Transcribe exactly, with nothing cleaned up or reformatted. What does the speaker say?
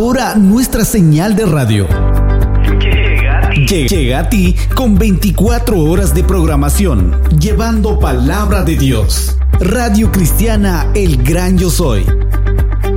Ahora nuestra señal de radio llega a ti, llega a ti con veinticuatro horas de programación, llevando palabra de Dios. Radio Cristiana El Gran Yo Soy.